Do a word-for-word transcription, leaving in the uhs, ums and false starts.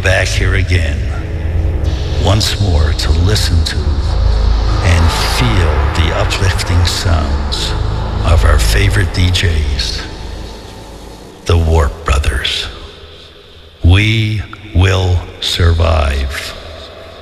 back here again, once more to listen to and feel the uplifting sounds of our favorite D Js.